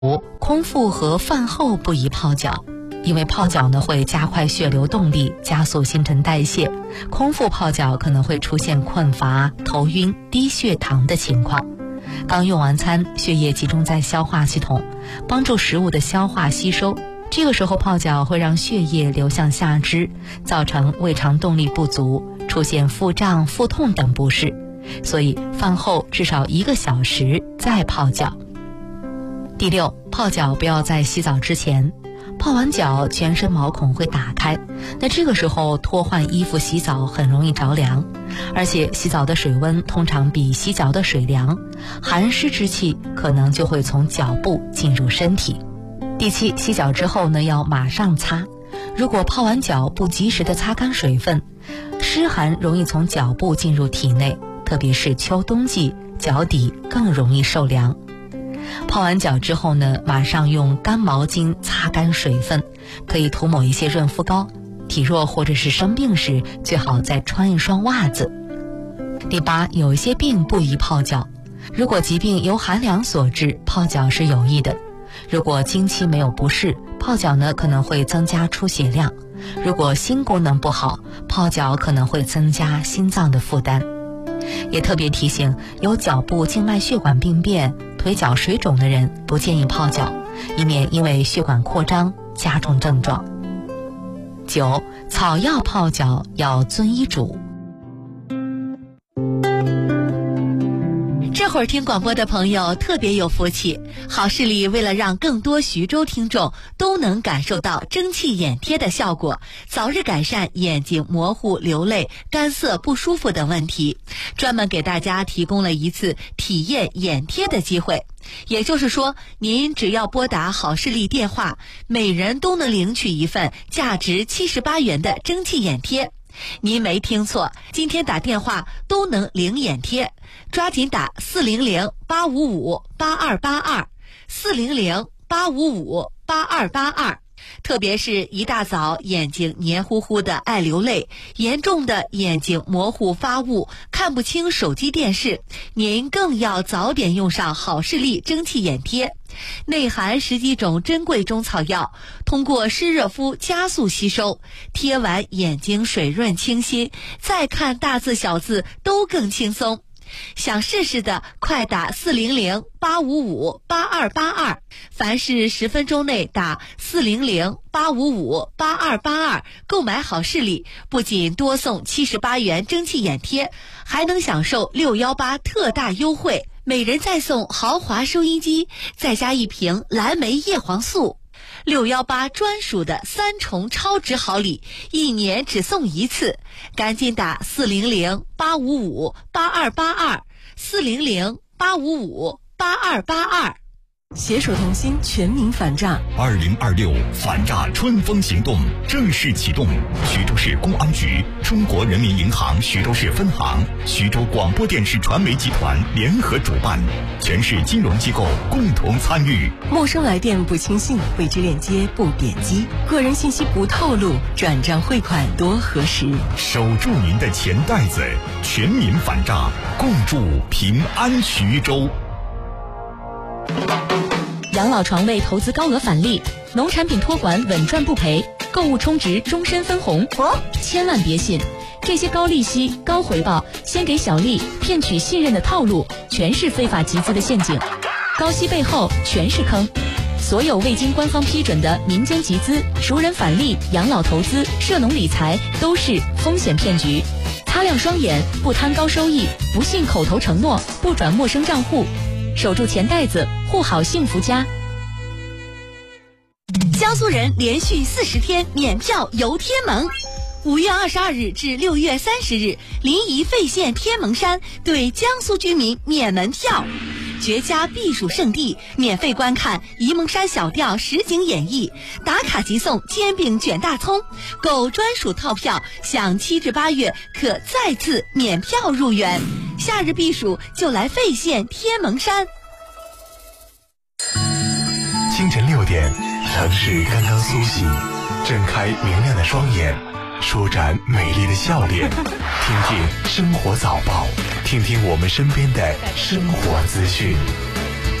空腹和饭后不宜泡脚，因为泡脚呢会加快血流动力，加速新陈代谢。空腹泡脚可能会出现困乏、头晕、低血糖的情况。刚用完餐，血液集中在消化系统，帮助食物的消化吸收。这个时候泡脚会让血液流向下肢，造成胃肠动力不足，出现腹胀、腹痛等不适。所以饭后至少1个小时再泡脚。第6，泡脚不要在洗澡之前。泡完脚，全身毛孔会打开，那这个时候脱换衣服洗澡很容易着凉，而且洗澡的水温通常比洗脚的水凉，寒湿之气可能就会从脚部进入身体。第7，洗脚之后呢要马上擦，如果泡完脚不及时的擦干水分，湿寒容易从脚部进入体内，特别是秋冬季，脚底更容易受凉。泡完脚之后呢，马上用干毛巾擦干水分，可以涂抹一些润肤膏。体弱或者是生病时，最好再穿一双袜子。第8，有一些病不宜泡脚。如果疾病由寒凉所致，泡脚是有益的。如果经期没有不适，泡脚呢可能会增加出血量。如果心功能不好，泡脚可能会增加心脏的负担。也特别提醒，有脚部静脉血管病变、腿脚水肿的人不建议泡脚，以免因为血管扩张加重症状。9，草药泡脚要遵医嘱。这会儿听广播的朋友特别有福气，好视力为了让更多徐州听众都能感受到蒸汽眼贴的效果，早日改善眼睛模糊、流泪、干涩不舒服等问题，专门给大家提供了一次体验眼贴的机会。也就是说，您只要拨打好视力电话，每人都能领取一份价值78元的蒸汽眼贴。您没听错，今天打电话都能领眼贴，抓紧打400-855-8282，400-855-8282。特别是一大早眼睛黏糊糊的爱流泪，严重的眼睛模糊发雾，看不清手机电视，您更要早点用上好视力蒸汽眼贴。内含10几种珍贵中草药，通过湿热敷加速吸收，贴完眼睛水润清新，再看大字小字都更轻松。想试试的快打400-855-8282，凡是10分钟内打400-855-8282购买好视力，不仅多送78元蒸汽眼贴，还能享受618特大优惠，每人再送豪华收音机，再加1瓶蓝莓叶黄素。618专属的3重超值好礼，1年只送1次，赶紧打400-855-8282，400-855-8282。 携手同心，全民反诈。 2026反诈春风行动正式启动，徐州市公安局、中国人民银行徐州市分行、徐州广播电视传媒集团联合主办，全市金融机构共同参与。 陌生来电不轻信，未知链接不点击，个人信息不透露，转账汇款多核实。 守住您的钱袋子，全民反诈，共筑平安徐州。 养老床位投资高额返利，农产品托管稳赚不赔，购物充值终身分红。千万别信，这些高利息、高回报、先给小利骗取信任的套路，全是非法集资的陷阱。高息背后全是坑。所有未经官方批准的民间集资、熟人返利、养老投资、涉农理财都是风险骗局。擦亮双眼，不贪高收益，不信口头承诺，不转陌生账户，守住钱袋子，护好幸福家。 江苏人连续40天免票游天门，5月22日至6月30日，临沂费县天门山对江苏居民免门票，绝佳避暑胜地，免费观看沂蒙山小调实景演绎，打卡即送煎饼卷大葱，购专属套票享7至8月可再次免票入园。夏日避暑就来费县天门山。 清晨6点，城市刚刚苏醒，睁开明亮的双眼，舒展美丽的笑脸，听听生活早报，听听我们身边的生活资讯。